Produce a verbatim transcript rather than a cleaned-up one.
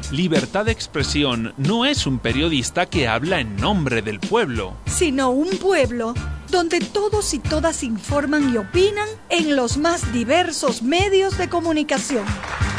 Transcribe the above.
Libertad de Expresión no es un periodista que habla en nombre del pueblo, sino un pueblo donde todos y todas informan y opinan en los más diversos medios de comunicación.